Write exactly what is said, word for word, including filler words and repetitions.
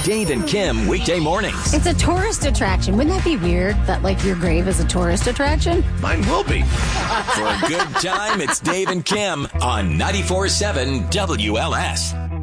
Dave and Kim weekday mornings. It's a tourist attraction. Wouldn't that be weird that, like, your grave is a tourist attraction? Mine will be. For a good time, it's Dave and Kim on ninety-four point seven W L S.